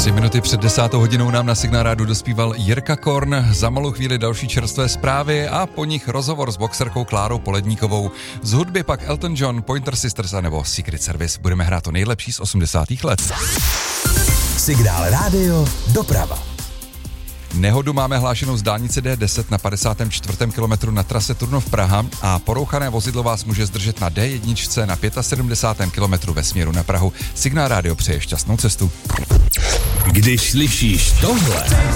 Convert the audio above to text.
3 minuty před 10. hodinou nám na Signál Rádiu dospíval Jirka Korn. Za malou chvíli další čerstvé zprávy a po nich rozhovor s boxerkou Klárou Poledníkovou. Z hudby pak Elton John, Pointer Sisters a nebo Secret Service. Budeme hrát to nejlepší z 80. let. Signál Rádio doprava. Nehodu máme hlášenou z dálnice D10 na 54. kilometru na trase Turnov Praha a porouchané vozidlo vás může zdržet na D1 na 75. kilometru ve směru na Prahu. Signál Rádio přeje šťastnou cestu. Když slyšíš tohle...